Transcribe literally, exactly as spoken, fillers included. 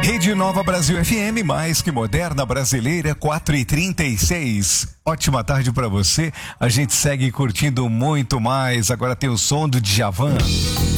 Rede Nova Brasil F M, mais que moderna brasileira, quatro e trinta e seis. Ótima tarde pra você. A gente segue curtindo muito mais. Agora tem o som do Djavan.